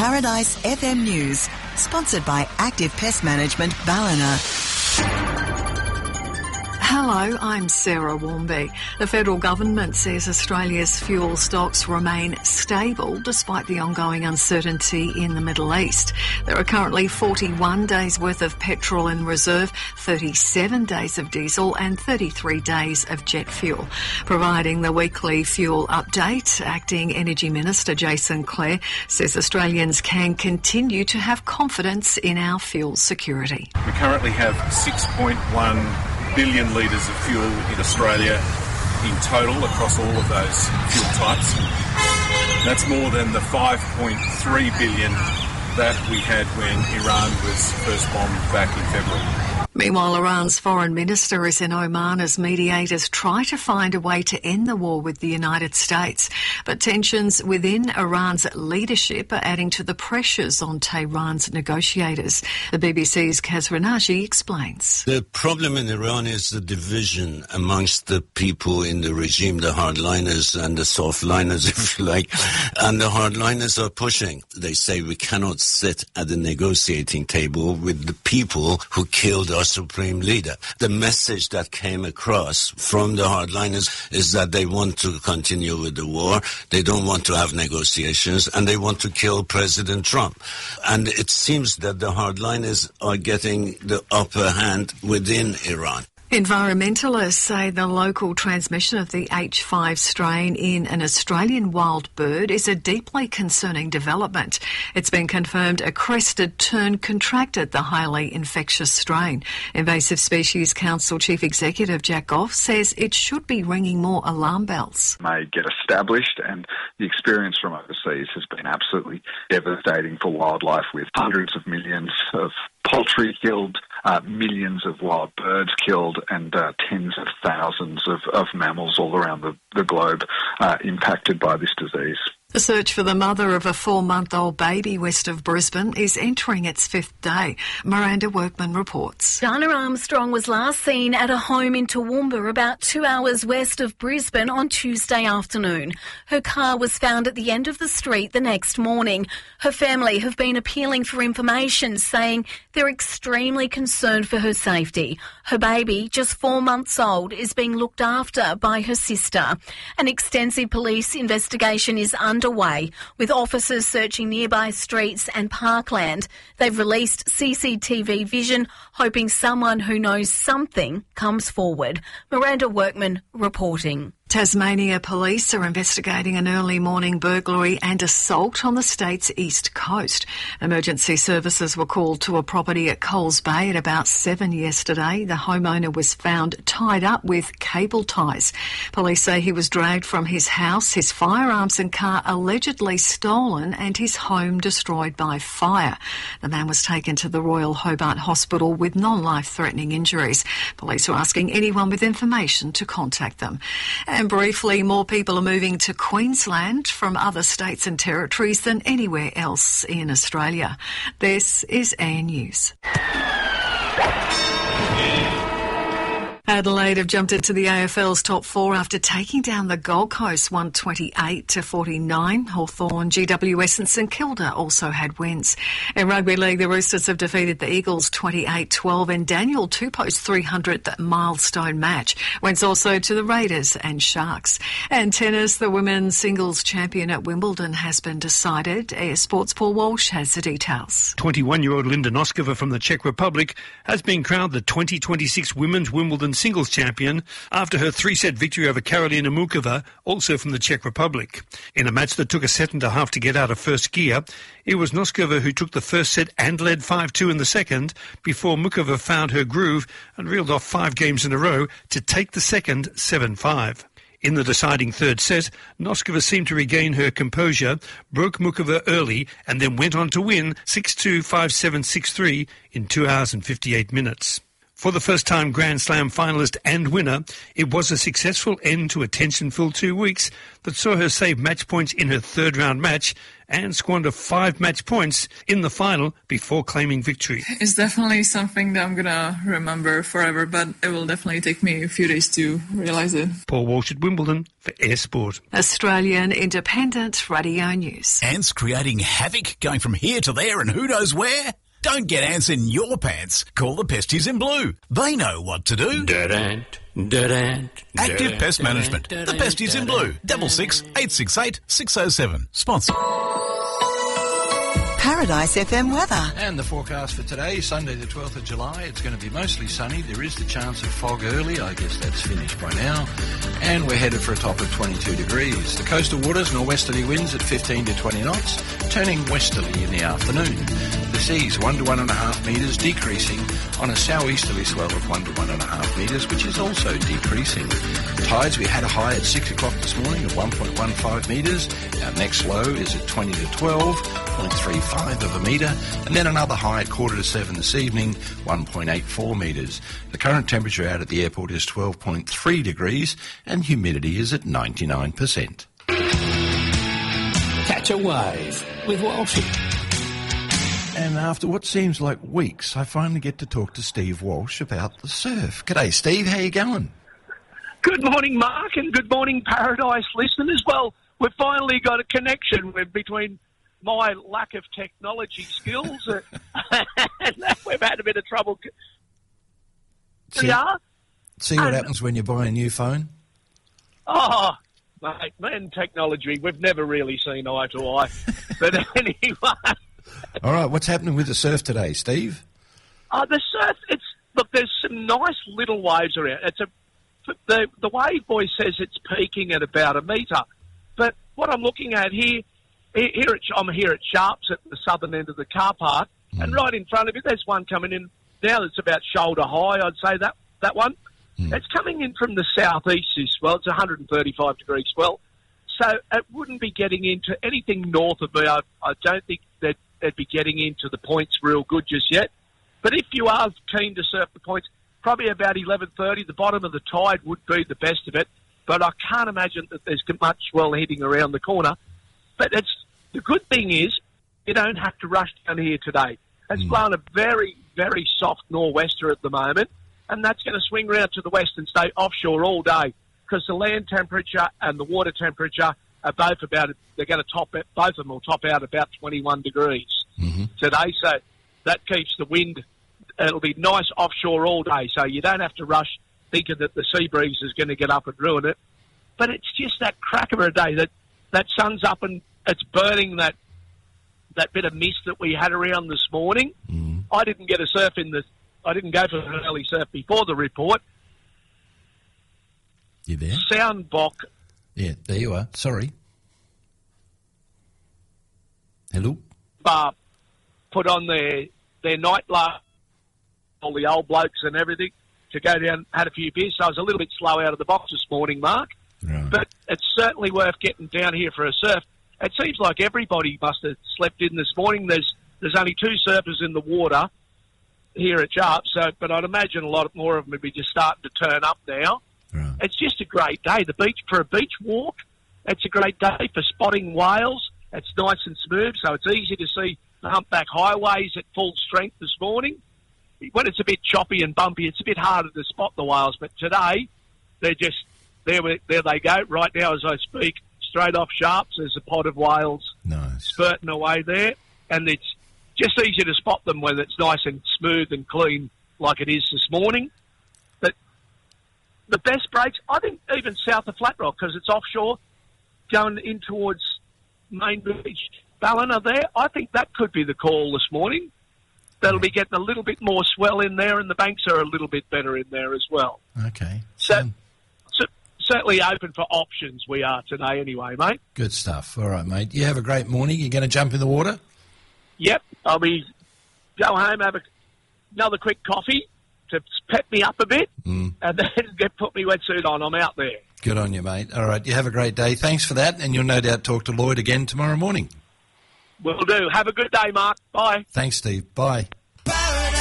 Paradise FM News, sponsored by Active Pest Management Ballina. Hello, I'm Sarah Warmby. The federal government says Australia's fuel stocks remain stable despite the ongoing uncertainty in the Middle East. There are currently 41 days worth of petrol in reserve, 37 days of diesel and 33 days of jet fuel. Providing the weekly fuel update, Acting Energy Minister Jason Clare says Australians can continue to have confidence in our fuel security. We currently have 6.1 billion litres of fuel in Australia in total across all of those fuel types. That's more than the 5.3 billion that we had when Iran was first bombed back in February. Meanwhile, Iran's foreign minister is in Oman as mediators try to find a way to end the war with the United States. But tensions within Iran's leadership are adding to the pressures on Tehran's negotiators. The BBC's Kaz Renaji explains. The problem in Iran is the division amongst the people in the regime, the hardliners and the softliners, if you like. And the hardliners are pushing. They say we cannot sit at the negotiating table with the people who killed our supreme leader. The message that came across from the hardliners is that they want to continue with the war, they don't want to have negotiations, and they want to kill President Trump. And it seems that the hardliners are getting the upper hand within Iran. Environmentalists say the local transmission of the H5 strain in an Australian wild bird is a deeply concerning development. It's been confirmed a crested tern contracted the highly infectious strain. Invasive Species Council Chief Executive Jack Goff says it should be ringing more alarm bells. May get established, and the experience from overseas has been absolutely devastating for wildlife, with hundreds of millions of poultry killed, millions of wild birds killed, and tens of thousands of mammals all around the globe impacted by this disease. The search for the mother of a 4-month-old baby west of Brisbane is entering its 5th day. Miranda Workman reports. Dana Armstrong was last seen at a home in Toowoomba, about 2 hours west of Brisbane, on Tuesday afternoon. Her car was found at the end of the street the next morning. Her family have been appealing for information, saying they're extremely concerned for her safety. Her baby, just 4 months old, is being looked after by her sister. An extensive police investigation is underway, with officers searching nearby streets and parkland. They've released CCTV vision, hoping someone who knows something comes forward. Miranda Workman reporting. Tasmania police are investigating an early morning burglary and assault on the state's east coast. Emergency services were called to a property at Coles Bay at about 7 yesterday. The homeowner was found tied up with cable ties. Police say he was dragged from his house, his firearms and car allegedly stolen, and his home destroyed by fire. The man was taken to the Royal Hobart Hospital with non-life-threatening injuries. Police are asking anyone with information to contact them. And briefly, more people are moving to Queensland from other states and territories than anywhere else in Australia. This is AN News. Adelaide have jumped into the AFL's top 4 after taking down the Gold Coast 128-49. Hawthorn, GWS and St Kilda also had wins. In rugby league, the Roosters have defeated the Eagles 28-12 and Daniel Tupou's 300th milestone match. Wins also to the Raiders and Sharks. And tennis, the women's singles champion at Wimbledon has been decided. Air Sports' Paul Walsh has the details. 21-year-old Linda Noskova from the Czech Republic has been crowned the 2026 Women's Wimbledon singles champion after her 3-set victory over Karolina Mukova, also from the Czech Republic. In a match that took a set and a half to get out of first gear, it was Noskova who took the first set and led 5-2 in the second before Mukova found her groove and reeled off 5 games in a row to take the second 7-5. In the deciding third set, Noskova seemed to regain her composure, broke Mukova early and then went on to win 6-2, 5-7, 6-3 in 2 hours and 58 minutes. For the first-time Grand Slam finalist and winner, it was a successful end to a tension-filled 2 weeks that saw her save match points in her third-round match and squander 5 match points in the final before claiming victory. It's definitely something that I'm going to remember forever, but it will definitely take me a few days to realise it. Paul Walsh at Wimbledon for Air Sport. Australian Independent Radio News. Ants creating havoc, going from here to there and who knows where? Don't get ants in your pants. Call the Pesties in Blue. They know what to do. Active Pest Management. The Pesties in Blue. 66 868 607. Sponsor. Paradise FM weather. And the forecast for today, Sunday the 12th of July, it's going to be mostly sunny. There is the chance of fog early. I guess that's finished by now. And we're headed for a top of 22 degrees. The coastal waters, norwesterly winds at 15 to 20 knots, turning westerly in the afternoon. The seas 1 to 1.5 metres, decreasing on a southeasterly swell of 1 to 1.5 metres, which is also decreasing. Tides, we had a high at 6 o'clock this morning of 1.15 metres. Our next low is at 20 to 12, 0.35 of a metre, and then another high at 6:45 this evening, 1.84 metres. The current temperature out at the airport is 12.3 degrees, and humidity is at 99%. Catch a wave with Walshy. And after what seems like weeks, I finally get to talk to Steve Walsh about the surf. G'day, Steve. How you going? Good morning, Mark, and good morning, Paradise listeners. Well, we've finally got a connection between my lack of technology skills and we've had a bit of trouble. See what happens when you buy a new phone? Oh, mate, man, technology, we've never really seen eye to eye. But anyway... All right, what's happening with the surf today, Steve? The surf, there's some nice little waves around. The wave boy says it's peaking at about 1 metre. But what I'm looking at I'm here at Sharps at the southern end of the car park, and right in front of it, there's one coming in now that's about shoulder high, I'd say, that one. It's coming in from the southeast this swell. It's 135 degree swell. So it wouldn't be getting into anything north of me. I don't think that they'd be getting into the points real good just yet. But if you are keen to surf the points, probably about 11:30, the bottom of the tide would be the best of it. But I can't imagine that there's much swell heading around the corner. But the good thing is you don't have to rush down here today. It's blowing a very, very soft nor'wester at the moment, and that's going to swing round to the west and stay offshore all day because the land temperature and the water temperature are both they're going to both of them will top out about 21 degrees today. So that keeps the wind. It'll be nice offshore all day, so you don't have to rush thinking that the sea breeze is going to get up and ruin it. But it's just that crack of a day that sun's up and it's burning that bit of mist that we had around this morning. I didn't get a surf I didn't go for an early surf before the report. You there? Soundbock. Yeah, there you are. Sorry. Hello? Put on their night light, all the old blokes and everything, to go down, had a few beers. So I was a little bit slow out of the box this morning, Mark. Right. But it's certainly worth getting down here for a surf. It seems like everybody must have slept in this morning. There's only 2 surfers in the water here at Sharps, but I'd imagine a lot more of them would be just starting to turn up now. Right. It's just a great day. For a beach walk, it's a great day for spotting whales. It's nice and smooth, so it's easy to see the humpback highways at full strength this morning. When it's a bit choppy and bumpy, it's a bit harder to spot the whales, but today, they're just, there they go, right now as I speak, straight off Sharps, there's a pod of whales spurting away there, and it's just easier to spot them when it's nice and smooth and clean like it is this morning. But the best breaks, I think even south of Flatrock, because it's offshore, going in towards Main Beach, Ballina there, I think that could be the call this morning. That'll be getting a little bit more swell in there, and the banks are a little bit better in there as well. Okay. So certainly open for options we are today anyway, mate. Good stuff. All right, mate. You have a great morning. You going to jump in the water? Yep. I'll go home, have another quick coffee to pep me up a bit, and then put my wetsuit on. I'm out there. Good on you, mate. All right. You have a great day. Thanks for that, and you'll no doubt talk to Lloyd again tomorrow morning. Will do. Have a good day, Mark. Bye. Thanks, Steve. Bye.